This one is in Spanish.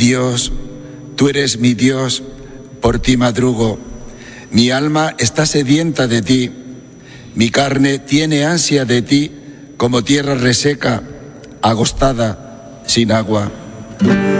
Dios, tú eres mi Dios, por ti madrugo. Mi alma está sedienta de ti, mi carne tiene ansia de ti, como tierra reseca, agostada, sin agua.